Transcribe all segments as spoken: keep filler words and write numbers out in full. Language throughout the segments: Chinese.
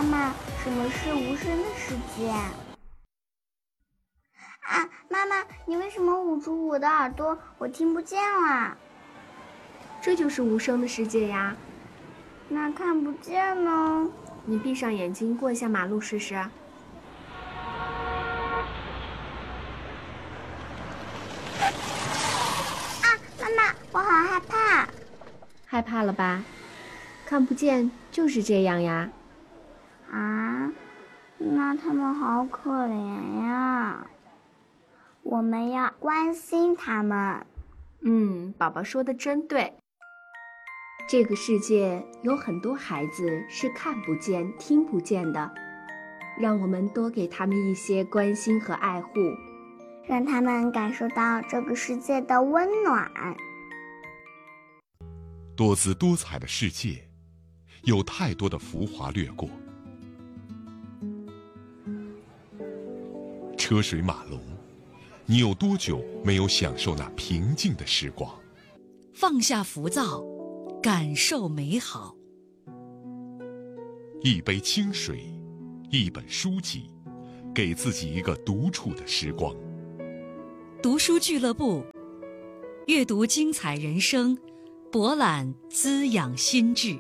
妈妈，什么是无声的世界？啊，妈妈，你为什么捂住我的耳朵？我听不见了。 这就是无声的世界呀。 那看不见呢？ 你闭上眼睛过一下马路试试。啊， 妈妈，我好害怕。 害怕了吧？看不见就是这样呀。 啊，那他们好可怜呀。我们要关心他们。 嗯，宝宝说的真对。这个世界有很多孩子是看不见、听不见的，让我们多给他们一些关心和爱护， 让他们感受到这个世界的温暖。 多姿多彩的世界，有太多的浮华掠过，车水马龙，你有多久没有享受那平静的时光？ 放下浮躁，感受美好。 一杯清水，一本书籍，给自己一个独处的时光。 读书俱乐部，阅读精彩人生，博览滋养心智。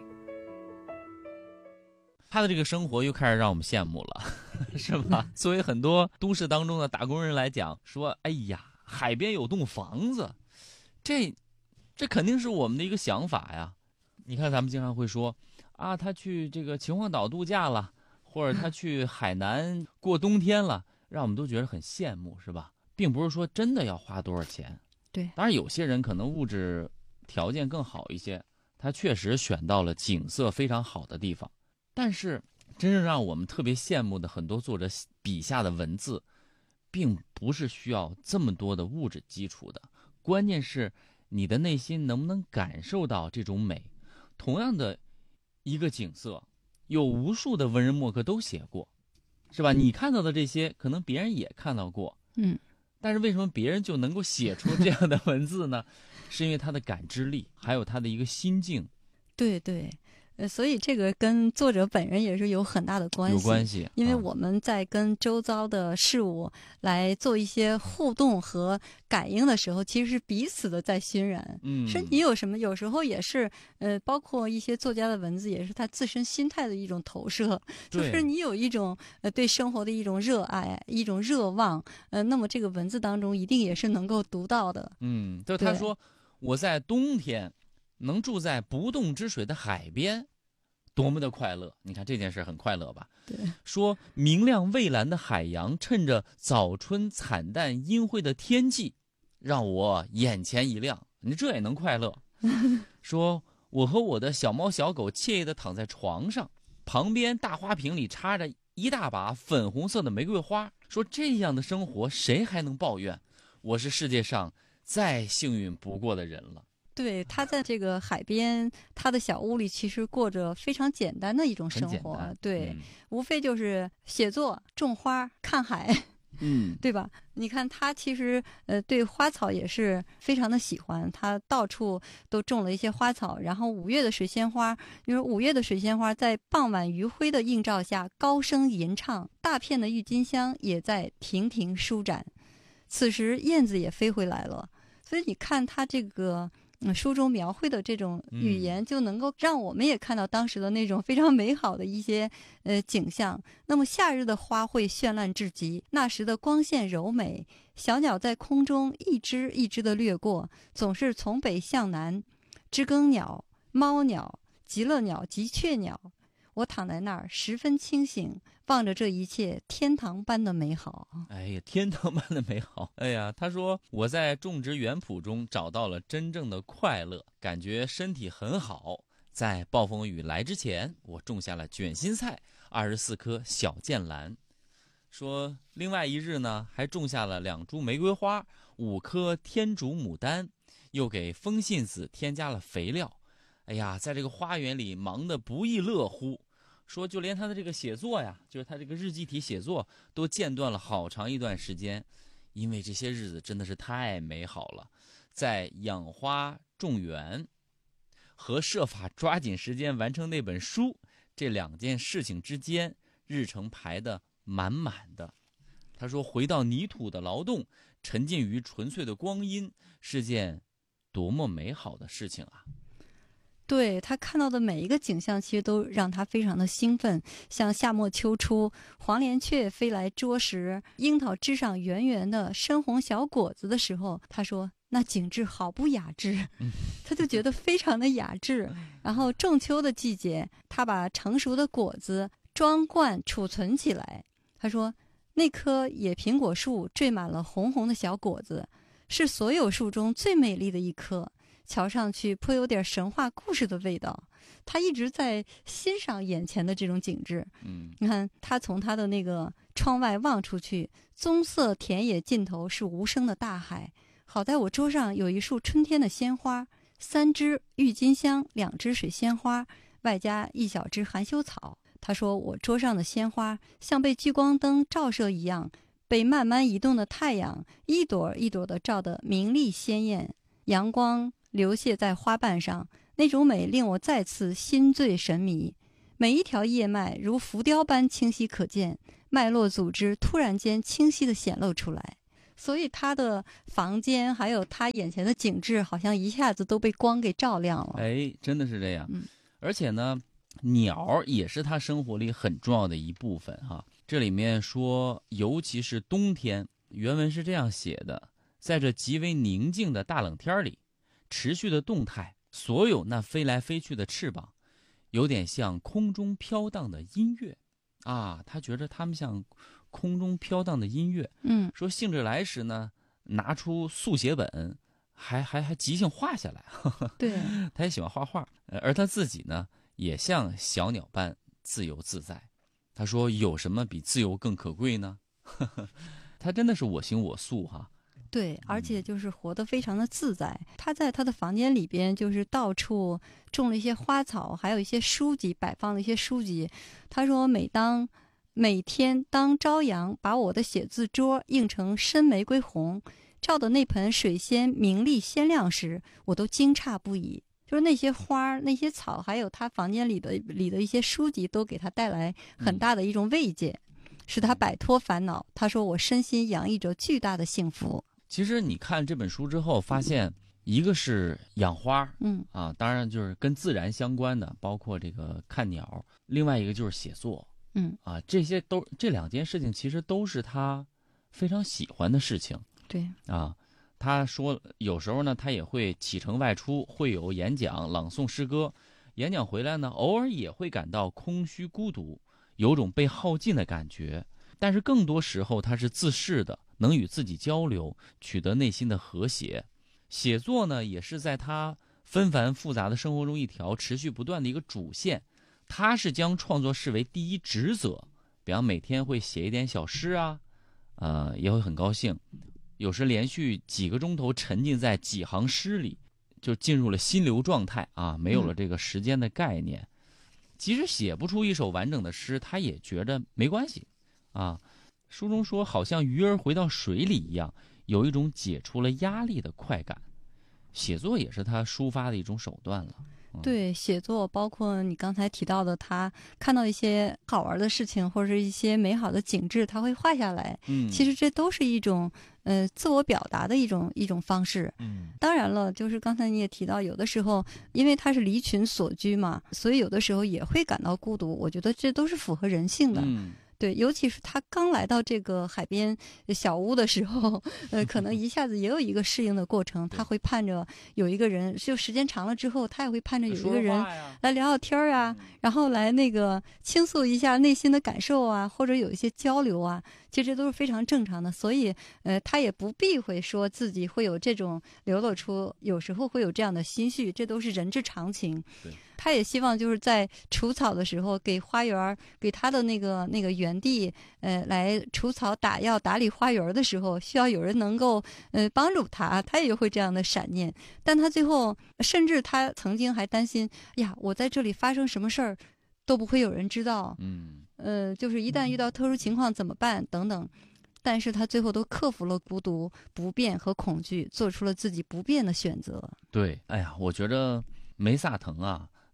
他的这个生活又开始让我们羡慕了，是吧？作为很多都市当中的打工人来讲，说哎呀，海边有栋房子，这这肯定是我们的一个想法呀。你看咱们经常会说啊，他去这个秦皇岛度假了，或者他去海南过冬天了，让我们都觉得很羡慕，是吧？并不是说真的要花多少钱。 对， 当然有些人可能物质条件更好一些，他确实选到了景色非常好的地方。但是真正让我们特别羡慕的很多作者笔下的文字，并不是需要这么多的物质基础的，关键是你的内心能不能感受到这种美。同样的一个景色，有无数的文人墨客都写过，是吧？你看到的这些可能别人也看到过， 嗯， 但是为什么别人就能够写出这样的文字呢？是因为他的感知力，还有他的一个心境。 对对，呃，所以这个跟作者本人也是有很大的关系。 有关系， 因为我们在跟周遭的事物来做一些互动和感应的时候，其实是彼此的在熏染。 嗯， 是你有什么，有时候也是，呃，包括一些作家的文字，也是他自身心态的一种投射。就是你有一种呃对生活的一种热爱，一种热望，呃，那么这个文字当中一定也是能够读到的。 嗯，就他说我在冬天能住在不动之水的海边，多么的快乐！你看这件事很快乐吧？ 对， 说明亮蔚蓝的海洋，趁着早春惨淡阴晦的天气，让我眼前一亮。你这也能快乐？说我和我的小猫小狗惬意地躺在床上，旁边大花瓶里插着一大把粉红色的玫瑰花。说这样的生活谁还能抱怨？我是世界上再幸运不过的人了。 对，他在这个海边，他的小屋里其实过着非常简单的一种生活。对、嗯，无非就是写作、种花、看海， 嗯， 对吧？你看他其实呃对花草也是非常的喜欢，他到处都种了一些花草。然后五月的水仙花，因为五月的水仙花在傍晚余晖的映照下高声吟唱，大片的郁金香也在亭亭舒展。此时燕子也飞回来了，所以你看他这个。嗯，书中描绘的这种语言，就能够让我们也看到当时的那种非常美好的一些呃景象。那么夏日的花卉绚烂至极，那时的光线柔美，小鸟在空中一只一只的掠过，总是从北向南，知更鸟、猫鸟、极乐鸟、极雀鸟。我躺在那儿十分清醒，望着这一切天堂般的美好。 哎呀，天堂般的美好！哎呀，他说我在种植园圃中找到了真正的快乐，感觉身体很好。在暴风雨来之前，我种下了卷心菜二十四棵小剑兰。说另外一日呢，还种下了两株玫瑰花，五棵天竺牡丹，又给风信子添加了肥料。哎呀，在这个花园里忙得不亦乐乎。说就连他的这个写作呀，就是他这个日记体写作都间断了好长一段时间，因为这些日子真的是太美好了。在养花种园和设法抓紧时间完成那本书， 这两件事情之间日程排得满满的。他说回到泥土的劳动，沉浸于纯粹的光阴，是件多么美好的事情啊。 对，他看到的每一个景象，其实都让他非常的兴奋。像夏末秋初，黄连雀飞来啄食樱桃枝上圆圆的深红小果子的时候，他说那景致好不雅致，他就觉得非常的雅致。然后仲秋的季节，他把成熟的果子装罐储存起来。他说那棵野苹果树缀满了红红的小果子，是所有树中最美丽的一棵，瞧上去颇有点神话故事的味道。他一直在欣赏眼前的这种景致。 嗯， 你看他从他的那个窗外望出去，棕色田野尽头是无声的大海。好在我桌上有一束春天的鲜花，三支郁金香，两支水仙花，外加一小支含羞草。他说我桌上的鲜花像被聚光灯照射一样，被慢慢移动的太阳一朵一朵地照得明丽鲜艳，阳光流泻在花瓣上，那种美令我再次心醉神迷。每一条叶脉如浮雕般清晰可见，脉络组织突然间清晰地显露出来。所以他的房间还有他眼前的景致，好像一下子都被光给照亮了。 哎，真的是这样。 嗯， 而且呢，鸟也是他生活里很重要的一部分哈。这里面说，尤其是冬天，原文是这样写的：在这极为宁静的大冷天里，持续的动态，所有那飞来飞去的翅膀，有点像空中飘荡的音乐啊。他觉得他们像空中飘荡的音乐。 嗯， 说兴致来时呢，拿出速写本，还还还即兴画下来。呵呵， 对， 他也喜欢画画，而他自己呢，也像小鸟般自由自在。他说：“有什么比自由更可贵呢？”呵呵，他真的是我行我素哈。 对，而且就是活得非常的自在。他在他的房间里边，就是到处种了一些花草，还有一些书籍，摆放了一些书籍。他说，每当每天当朝阳把我的写字桌映成深玫瑰红，照的那盆水仙明丽鲜亮时，我都惊诧不已。就是那些花、那些草，还有他房间里的里的一些书籍，都给他带来很大的一种慰藉，嗯、使他摆脱烦恼。他说：“我身心洋溢着巨大的幸福。” 其实你看这本书之后，发现一个是养花， 嗯啊，当然就是跟自然相关的，包括这个看鸟；另外一个就是写作， 嗯啊，这些都这两件事情其实都是他非常喜欢的事情。 对啊。他说，有时候呢，他也会启程外出，会有演讲、朗诵诗歌。演讲回来呢，偶尔也会感到空虚孤独，有种被耗尽的感觉。但是更多时候，他是自适的，能与自己交流，取得内心的和谐。写作呢，也是在他纷繁复杂的生活中一条持续不断的一个主线。他是将创作视为第一职责，比方每天会写一点小诗啊，呃，也会很高兴。有时连续几个钟头沉浸在几行诗里，就进入了心流状态啊，没有了这个时间的概念。嗯、即使写不出一首完整的诗，他也觉得没关系啊。书中说，好像鱼儿回到水里一样，有一种解除了压力的快感。写作也是他抒发的一种手段了。 对，写作包括你刚才提到的，他看到一些好玩的事情或者是一些美好的景致，他会画下来。 嗯， 其实这都是一种呃自我表达的一种一种方式。 嗯， 当然了，就是刚才你也提到，有的时候因为他是离群所居嘛，所以有的时候也会感到孤独。我觉得这都是符合人性的。 嗯。 对，尤其是他刚来到这个海边小屋的时候，呃，可能一下子也有一个适应的过程。他会盼着有一个人，就时间长了之后，他也会盼着有一个人来聊聊天啊，然后来那个倾诉一下内心的感受啊，或者有一些交流啊。其实这都是非常正常的，所以呃，他也不避讳说自己会有这种流露出，有时候会有这样的心绪，这都是人之常情。 对。 他也希望就是在除草的时候，给花园、给他的那个那个园地，呃，来除草、打药、打理花园的时候，需要有人能够呃帮助他，他也会这样的闪念。但他最后，甚至他曾经还担心，呀，我在这里发生什么事儿，都不会有人知道。 嗯， 呃，就是一旦遇到特殊情况怎么办等等。但是他最后都克服了孤独、不便和恐惧，做出了自己不变的选择。 对，哎呀，我觉得梅萨腾啊。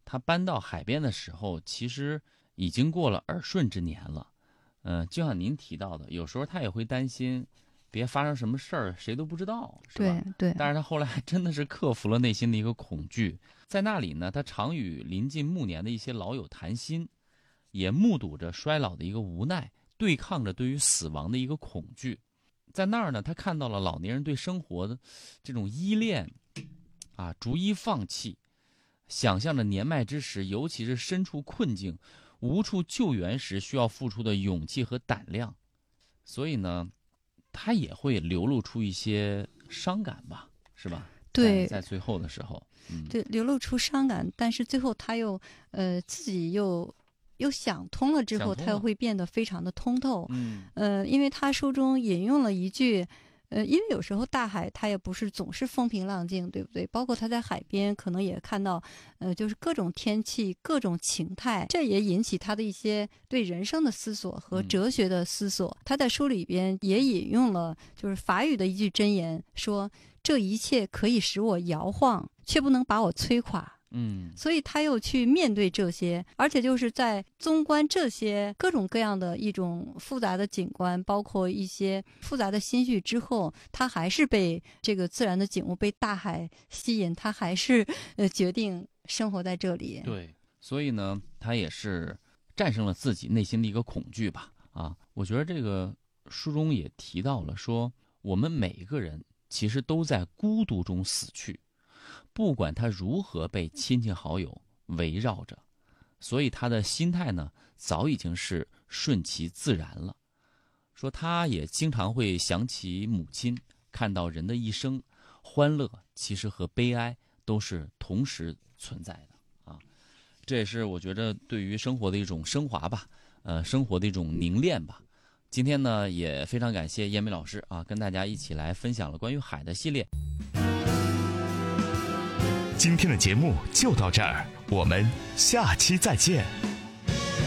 他搬到海边的时候，其实已经过了耳顺之年了。嗯、呃，就像您提到的，有时候他也会担心，别发生什么事儿，谁都不知道，是吧？ 对对。 但是他后来还真的是克服了内心的一个恐惧，在那里呢，他常与临近暮年的一些老友谈心，也目睹着衰老的一个无奈，对抗着对于死亡的一个恐惧。在那儿呢，他看到了老年人对生活的这种依恋，啊，逐一放弃，想象着年迈之时，尤其是身处困境、无处救援时，需要付出的勇气和胆量。所以呢，他也会流露出一些伤感吧，是吧？ 对， 在, 在最后的时候，嗯， 对，流露出伤感，但是最后他又呃自己又。又想通了之后，他又会变得非常的通透。 嗯， 呃，因为他书中引用了一句，呃，因为有时候大海它也不是总是风平浪静，对不对？包括他在海边可能也看到，呃，就是各种天气、各种情态，这也引起他的一些对人生的思索和哲学的思索。嗯、他在书里边也引用了就是法语的一句箴言，说这一切可以使我摇晃，却不能把我摧垮。 嗯， 所以他又去面对这些，而且就是在纵观这些各种各样的一种复杂的景观，包括一些复杂的心绪之后，他还是被这个自然的景物、被大海吸引，他还是呃决定生活在这里。 对，所以呢，他也是战胜了自己内心的一个恐惧吧。啊，我觉得这个书中也提到了说，我们每一个人其实都在孤独中死去。不管他如何被亲戚好友围绕着，所以他的心态呢，早已经是顺其自然了。说他也经常会想起母亲，看到人的一生，欢乐其实和悲哀都是同时存在的啊。这也是我觉得对于生活的一种升华吧，呃，生活的一种凝练吧。今天呢，也非常感谢燕梅老师啊，跟大家一起来分享了关于海的系列。 今天的节目就到这儿，我们下期再见。